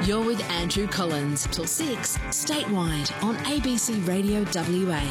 You're with Andrew Collins till 6 statewide on ABC Radio WA.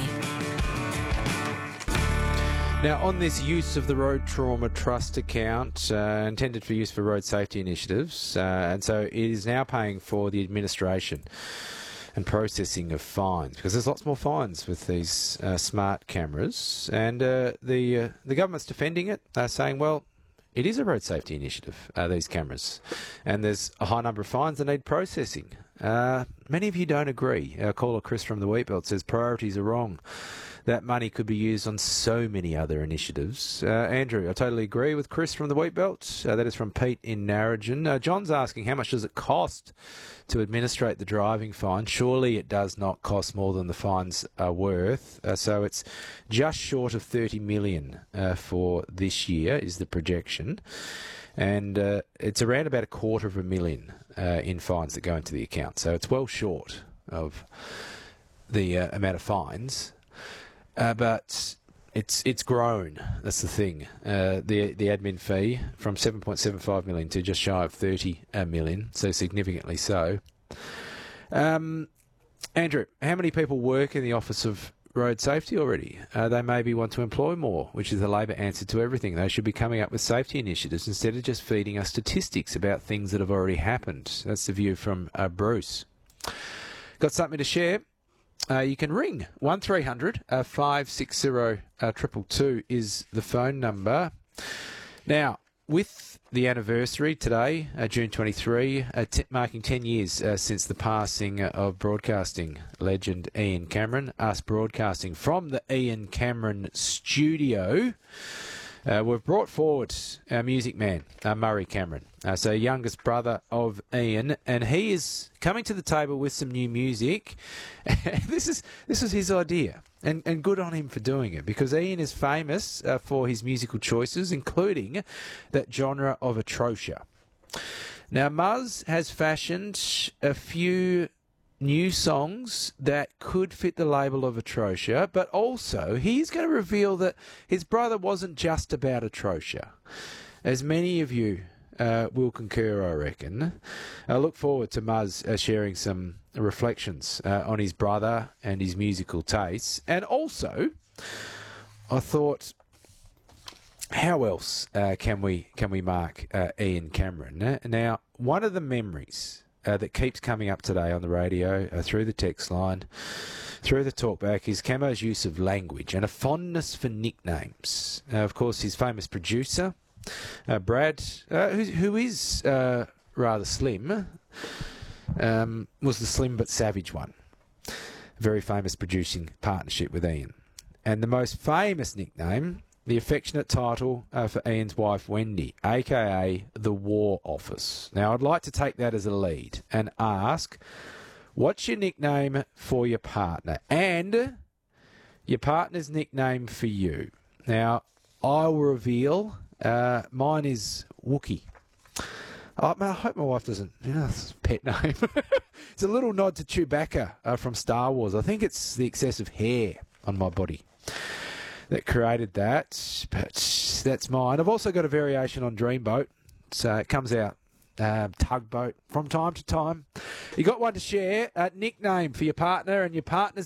Now, on this use of the Road Trauma Trust account, intended for use for road safety initiatives, and so it is now paying for the administration and processing of fines, because there's lots more fines with these smart cameras, and the government's defending it, saying, well, it is a road safety initiative, these cameras, and there's a high number of fines that need processing. Many of you don't agree. Our caller Chris from the Wheatbelt says priorities are wrong. That money could be used on so many other initiatives. Andrew, I totally agree with Chris from the Wheatbelt. That is from Pete in Narrogin. John's asking, how much does it cost to administrate the driving fine? Surely it does not cost more than the fines are worth. So it's just short of 30 million for this year is the projection. And it's around about $250,000 in fines that go into the account. So it's well short of the amount of fines. But it's grown. That's the thing. The admin fee from 7.75 million to just shy of 30 million, so significantly so. Andrew, how many people work in the Office of Road Safety already? They maybe want to employ more, which is the Labor answer to everything. They should be coming up with safety initiatives instead of just feeding us statistics about things that have already happened. That's the view from Bruce. Got something to share? You can ring 1300 560 222 is the phone number. Now, with the anniversary today, June 23, marking 10 years since the passing of broadcasting legend Ian Cameron, us broadcasting from the Ian Cameron studio, we've brought forward our music man, Murray Cameron, so youngest brother of Ian, and he is coming to the table with some new music. This is his idea, and good on him for doing it, because Ian is famous for his musical choices, including that genre of atrocious. Now, Muzz has fashioned a few new songs that could fit the label of atrocious, but also he's going to reveal that his brother wasn't just about atrocious, as many of you will concur, I reckon. I look forward to Muzz sharing some reflections on his brother and his musical tastes, and also I thought, how else can we mark Ian Cameron? Now, one of the memories that keeps coming up today on the radio, through the text line, through the talkback, is Camo's use of language and a fondness for nicknames. Of course, his famous producer, Brad, who is rather slim, was the slim but savage one. Very famous producing partnership with Ian. And the most famous nickname, the affectionate title for Ian's wife, Wendy, a.k.a. the War Office. Now, I'd like to take that as a lead and ask, what's your nickname for your partner? And your partner's nickname for you. Now, I will reveal, mine is Wookie. I hope my wife doesn't, it's a pet name. It's a little nod to Chewbacca from Star Wars. I think it's the excessive hair on my body that created that, but that's mine. I've also got a variation on Dreamboat, so it comes out Tugboat from time to time. You got one to share, a nickname for your partner and your partner's